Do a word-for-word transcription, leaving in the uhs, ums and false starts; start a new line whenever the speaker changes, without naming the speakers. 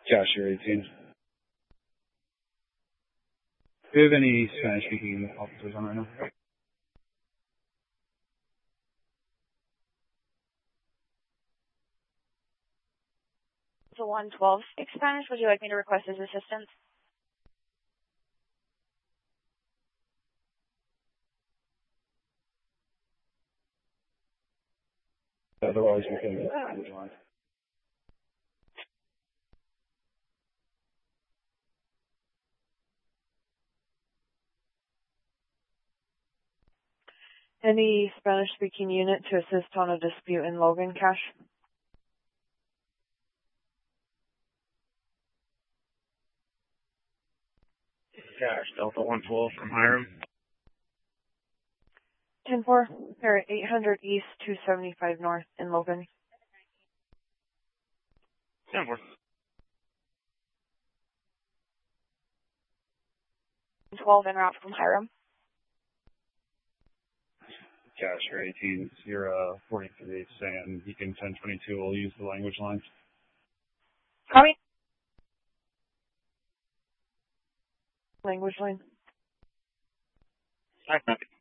Cashier eighteen. Do you have any Spanish-speaking officers on right now?
So one twelve speaks Spanish. Would you like me to request his assistance?
Otherwise, we can get language line.
Any Spanish-speaking unit to assist on a dispute in Logan, Cash?
Cash, Delta one twelve from Hiram.
ten four, they're at eight hundred East, two seventy-five North in Logan.
ten four.
twelve en route from Hiram.
Cashier eighteen, Sierra forty-three, saying Beacon ten twenty-two will use the language line.
Copy.
Language line.
Hi, copy.